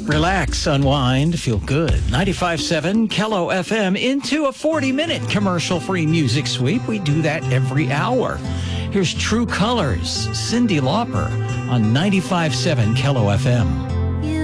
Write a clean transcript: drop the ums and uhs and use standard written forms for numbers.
Relax, unwind, feel good. 95.7 Kello FM into a 40-minute commercial-free music sweep. We do that every hour. Here's True Colors, Cyndi Lauper on 95.7 Kello FM.